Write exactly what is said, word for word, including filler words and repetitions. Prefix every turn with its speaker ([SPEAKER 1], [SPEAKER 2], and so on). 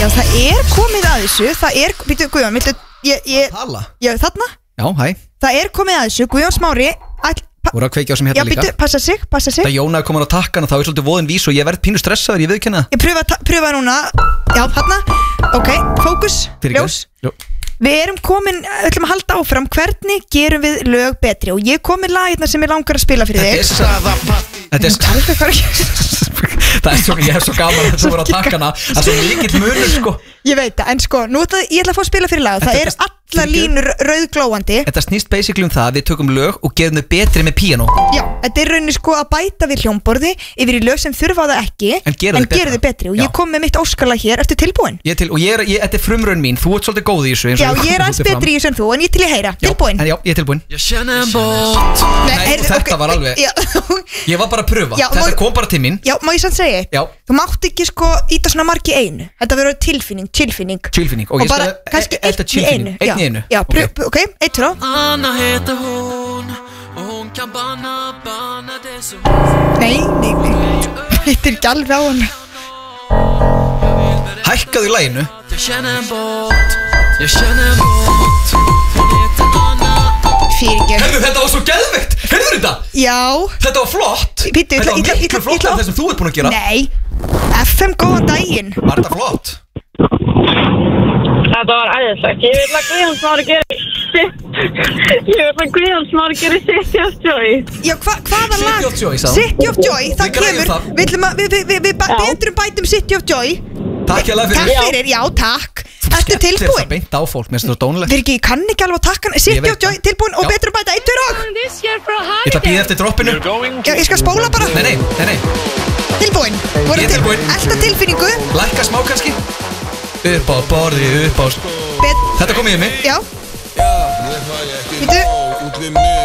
[SPEAKER 1] Já, það er komið að þessu. Það er, býtu, Guðjón, viltu ég, ég,
[SPEAKER 2] Tala?
[SPEAKER 1] Já, þarna?
[SPEAKER 2] Já, hæ.
[SPEAKER 1] Það er komið að þessu, Guðjón Smári all, pa,
[SPEAKER 2] voru að kveikja á sem hérna
[SPEAKER 1] já,
[SPEAKER 2] líka.
[SPEAKER 1] Já, býtu, passa sig, passa sig.
[SPEAKER 2] Það Jóna er komin á takkan og þá er svolítið voðin vís og ég verð pínu stressaður, ég viðurkenni það.
[SPEAKER 1] Ég pröfa, pröfa núna. Já, þarna. Ok, fókus, ljós. Við erum komin, ætlum að halda áfram. Hvernig gerum við lög betri? Og ég kom með lagirna sem ég langar að spila fyrir þig.
[SPEAKER 2] Þetta er Það er svo, ég hef svo gaman að þú voru að taka hana. Það er svo mikill munur sko.
[SPEAKER 1] Ég veit það, en sko, nú ætla, ég ætla að fá að spila fyrir lag. Það er allar línur rauðglóandi.
[SPEAKER 2] Þetta snýst basically um það að við tökum lög og gerum þau betri með píanó.
[SPEAKER 1] Já, þetta er rauninni sko að bæta við hljómborði yfir í lög sem þurfa það ekki,
[SPEAKER 2] en gera þau
[SPEAKER 1] betri. Og ég kom með mitt óskalag hér, ertu tilbúin?
[SPEAKER 2] Ég til, og ég er, ég, þetta er frumraun mín, þú ert svolítið góð í þessu.
[SPEAKER 1] Já, ég er aðeins betri í þessu en þú, en ég til ég heyra, tilbúin?
[SPEAKER 2] Já, ég er tilbúin. Nei, þetta var alveg, ég var bara að pröfa, þetta kom bara til mín.
[SPEAKER 1] Já, má ég sann segja, þú mátt ekki sko íta svona margi einu. Þetta verður tilfinning, tilfinning.
[SPEAKER 2] Tilfinning, og ég skal, þetta er tilfinning, einn í einu.
[SPEAKER 1] Já, ok, eitt frá.
[SPEAKER 3] Anna heter hún og hún kan banna, banna det som
[SPEAKER 1] Nei, nei, nei, þetta er ekki alveg á hann.
[SPEAKER 2] Hækkaðu í laginu.
[SPEAKER 3] Jag känner en båt, jag känner en båt. Hon heter Anna.
[SPEAKER 1] Fyrirgefðu.
[SPEAKER 2] Herðu, þetta var svo geðveikt, heyrðu þetta?
[SPEAKER 1] Já.
[SPEAKER 2] Þetta var flott.
[SPEAKER 1] Pítu,
[SPEAKER 2] þetta var miklu flott af þessum þú ert búin að gera.
[SPEAKER 1] Nei, F M góðan daginn.
[SPEAKER 2] Var þetta flott?
[SPEAKER 4] Þetta var æðislegt. Ég vil að Guðjón Smári gera Ég vil að Guðjón Smári gera City of Joy.
[SPEAKER 1] Já, hva, hvaða lag?
[SPEAKER 2] City of Joy, sá.
[SPEAKER 1] City of Joy, það
[SPEAKER 2] Við græjum
[SPEAKER 1] kemur
[SPEAKER 2] það.
[SPEAKER 1] Við, ætlum að- við, við, við, við betrum bætum City of Joy.
[SPEAKER 2] Takk ég alveg fyrir.
[SPEAKER 1] Takk fyrir, já, takk. Ertu
[SPEAKER 2] Þetta
[SPEAKER 1] tilbúin?
[SPEAKER 2] beint á fólk, mér finnst þetta dónulegt.
[SPEAKER 1] Fyrir ekki, ég kann ekki alveg að takka hann. City
[SPEAKER 2] Ég veit
[SPEAKER 1] of Joy,
[SPEAKER 2] það.
[SPEAKER 1] tilbúin og
[SPEAKER 2] Já.
[SPEAKER 1] betrum bæta eitt, tveir og
[SPEAKER 2] Ég ætla að býða eftir droppinu.
[SPEAKER 1] Já, ég skal spóla bara.
[SPEAKER 2] Nei, nei, nei, nei.
[SPEAKER 1] Tilbúin. Voru
[SPEAKER 2] Ég er
[SPEAKER 1] til-
[SPEAKER 2] tilbúin.
[SPEAKER 1] Elta tilfinningu.
[SPEAKER 2] Lækka smá kannski. Upp á borði, upp á
[SPEAKER 1] Bet,
[SPEAKER 2] Þetta kom ég mig.
[SPEAKER 1] já. Býtu.